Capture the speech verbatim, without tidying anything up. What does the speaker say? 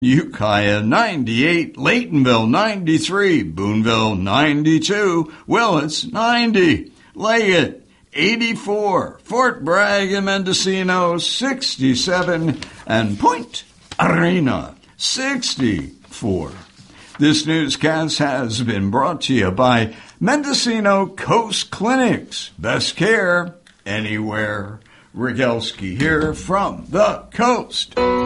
Ukiah ninety-eight, Laytonville ninety-three, Boonville ninety-two, Willits ninety, Leggett eighty-four, Fort Bragg and Mendocino sixty-seven, and Point Arena sixty-four. This newscast has been brought to you by Mendocino Coast Clinics. Best care anywhere. Rigelski here from the coast.